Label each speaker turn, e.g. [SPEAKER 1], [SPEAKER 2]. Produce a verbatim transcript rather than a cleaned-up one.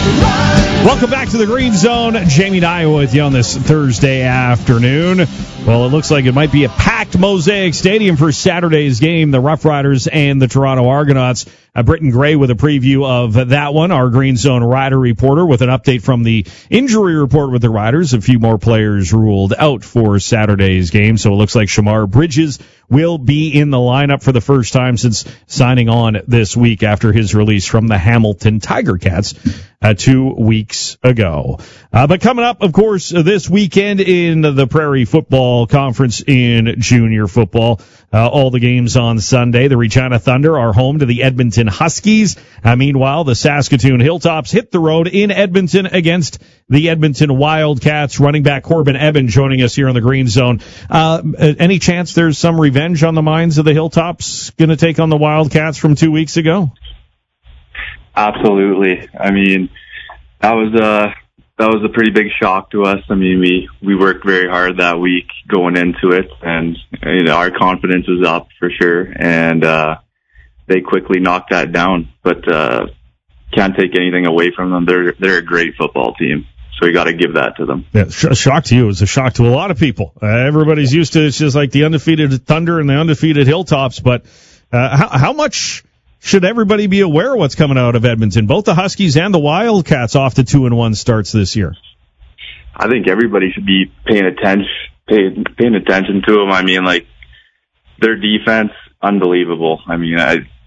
[SPEAKER 1] Welcome back to the Green Zone. Jamie Dye with you on this Thursday afternoon. Well, it looks like it might be a packed Mosaic Stadium for Saturday's game, the Rough Riders and the Toronto Argonauts. Uh, Britton Gray with a preview of that one, our Green Zone Rider reporter with an update from the injury report with the Riders. A few more players ruled out for Saturday's game, so it looks like Shamar Bridges will be in the lineup for the first time since signing on this week after his release from the Hamilton Tiger Cats uh, two weeks ago. Uh, but coming up, of course, uh, this weekend in the Prairie Football Conference in junior football, uh, all the games on Sunday. The Regina Thunder are home to the Edmonton Huskies. Uh, meanwhile, the Saskatoon Hilltops hit the road in Edmonton against the Edmonton Wildcats. Running back Corbin Eben joining us here on the Green Zone. Uh, any chance there's some revenge on the minds of the Hilltops going to take on the Wildcats from two weeks ago?
[SPEAKER 2] Absolutely. I mean, that was a that was a pretty big shock to us. I mean, we we worked very hard that week going into it, and you know, our confidence was up for sure. And uh, they quickly knocked that down. But uh, can't take anything away from them. They're they're a great football team. So we got to give that to them.
[SPEAKER 1] Yeah, sh- shock to you. It was a shock to a lot of people. Uh, everybody's used to it's just like the undefeated Thunder and the undefeated Hilltops. But uh, how, how much should everybody be aware of what's coming out of Edmonton? Both the Huskies and the Wildcats off to two and one starts this year.
[SPEAKER 2] I think everybody should be paying attention, paying, paying attention to them. I mean, like, their defense, unbelievable. I mean, I,